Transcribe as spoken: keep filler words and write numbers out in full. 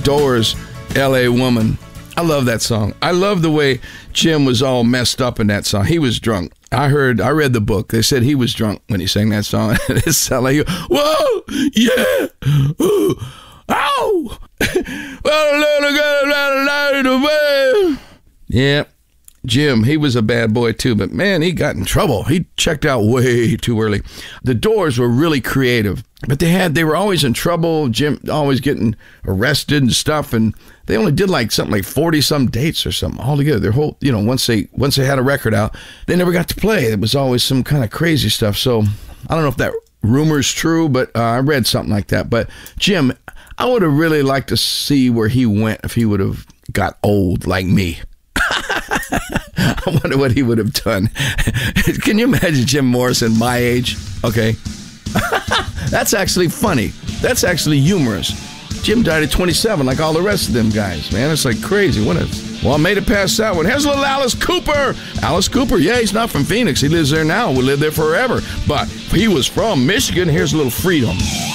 Doors, L A Woman. I love that song. I love the way Jim was all messed up in that song. He was drunk. I heard, I read the book. They said he was drunk when he sang that song. It sounded like, whoa, yeah, ooh, ow. Yeah, Jim, he was a bad boy too, but man, he got in trouble. He checked out way too early. The Doors were really creative, but they had, they were always in trouble. Jim always getting arrested and stuff, and they only did like something like forty some dates or something altogether. Their whole, you know, once they once they had a record out, they never got to play. It was always some kind of crazy stuff. So I don't know if that rumor is true, but uh, I read something like that. But Jim, I would have really liked to see where he went if he would have got old like me. I wonder what he would have done. Can you imagine Jim Morrison my age? Okay. That's actually funny. That's actually humorous. Jim died at twenty-seven like all the rest of them guys, man. It's like crazy. What a, well, I made it past that one. Here's little Alice Cooper. Alice Cooper, yeah, he's not from Phoenix. He lives there now. Will live there forever. But he was from Michigan. Here's a little Freedom.